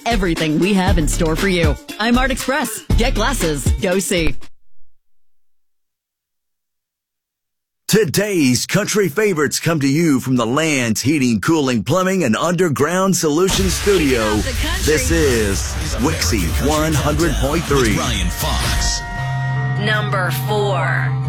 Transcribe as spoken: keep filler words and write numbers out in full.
everything we have in store for you. I'm Art Express. Get glasses. Go see. Today's country favorites come to you from the Land's Heating, Cooling, Plumbing, and Underground Solutions Studio. This is Wixie one hundred point three. Ryan Fox. Number four.